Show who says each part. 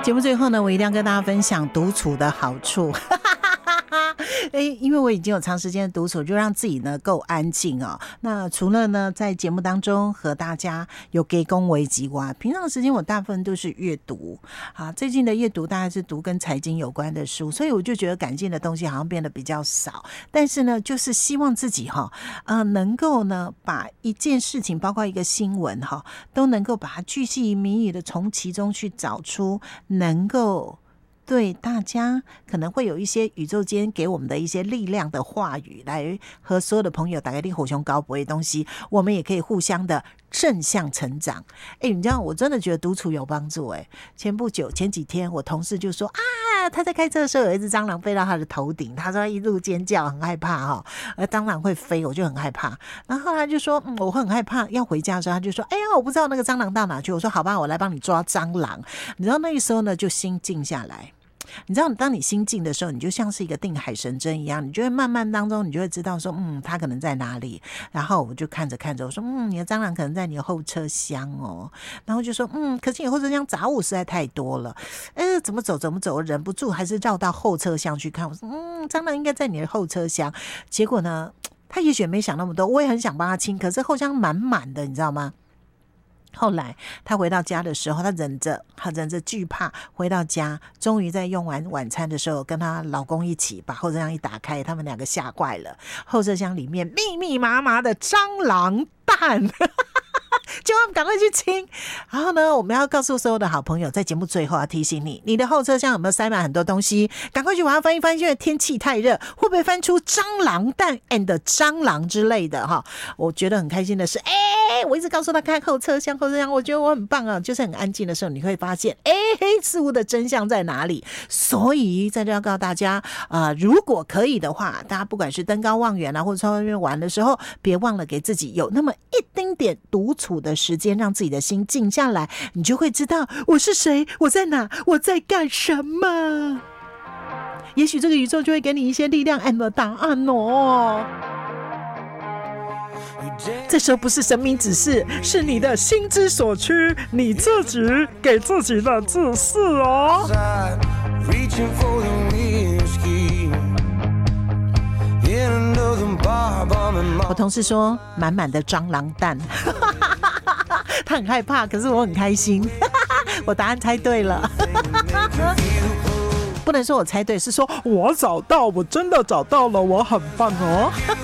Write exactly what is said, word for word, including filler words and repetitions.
Speaker 1: 节目最后呢，我一定要跟大家分享独处的好处。因为我已经有长时间的独处，就让自己呢够安静哦。那除了呢在节目当中和大家有给恭维吉哇，平常的时间我大部分都是阅读啊。最近的阅读大概是读跟财经有关的书，所以我就觉得感性的东西好像变得比较少。但是呢，就是希望自己哈呃能够呢把一件事情，包括一个新闻哈，都能够把它巨细靡遗的从其中去找出能够对大家可能会有一些宇宙间给我们的一些力量的话语，来和所有的朋友打开你火熊高博的东西，我们也可以互相的正向成长。哎，你知道我真的觉得独处有帮助哎。前不久前几天我同事就说啊，他在开车的时候有一只蟑螂飞到他的头顶，他说他一路尖叫很害怕哈，而蟑螂会飞我就很害怕。然后他就说嗯，我很害怕，要回家的时候他就说哎呀我不知道那个蟑螂到哪去，我说好吧我来帮你抓蟑螂。你知道那个时候呢就心静下来。你知道当你心静的时候，你就像是一个定海神针一样，你就会慢慢当中你就会知道说嗯它可能在哪里。然后我就看着看着我说嗯你的蟑螂可能在你的后车厢哦，然后就说嗯可是你后车厢杂物实在太多了，呃怎么走怎么走忍不住还是绕到后车厢去看。我说嗯蟑螂应该在你的后车厢。结果呢他也许没想那么多，我也很想帮他清，可是后厢满满的你知道吗。后来他回到家的时候，他忍着他忍着惧怕回到家，终于在用完晚餐的时候跟她老公一起把后车厢一打开，他们两个吓坏了，后车厢里面密密麻麻的蟑螂蛋叫他们赶快去清。然后呢我们要告诉所有的好朋友，在节目最后要提醒你，你的后车厢有没有塞满很多东西，赶快去把它翻一翻，因为天气太热，会不会翻出蟑螂蛋 and 蟑螂之类的哈。我觉得很开心的是哎，我一直告诉他看后车厢后车厢，我觉得我很棒啊，就是很安静的时候你会发现哎，事物的真相在哪里。所以在这要告诉大家呃，如果可以的话，大家不管是登高望远啊，或者在外面玩的时候，别忘了给自己有那么一丁点独处的时间，让自己的心静下来，你就会知道我是谁，我在哪，我在干什么。也许这个宇宙就会给你一些力量 and 答案哦。这时候不是神明指示，是你的心之所趋，你自己给自己的指示哦。我同事说满满的蟑螂蛋他很害怕，可是我很开心我答案猜对了不能说我猜对，是说我找到，我真的找到了，我很棒哦